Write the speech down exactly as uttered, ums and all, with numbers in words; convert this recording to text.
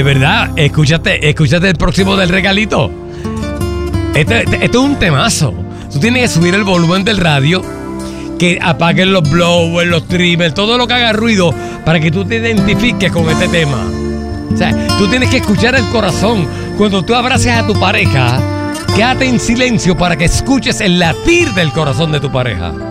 verdad, escúchate, escúchate el próximo del regalito. Este, este, este es un temazo. Tú tienes que subir el volumen del radio, que apaguen los blowers, los trimmers, todo lo que haga ruido para que tú te identifiques con este tema. O sea, tú tienes que escuchar el corazón. Cuando tú abraces a tu pareja, quédate en silencio para que escuches el latir del corazón de tu pareja.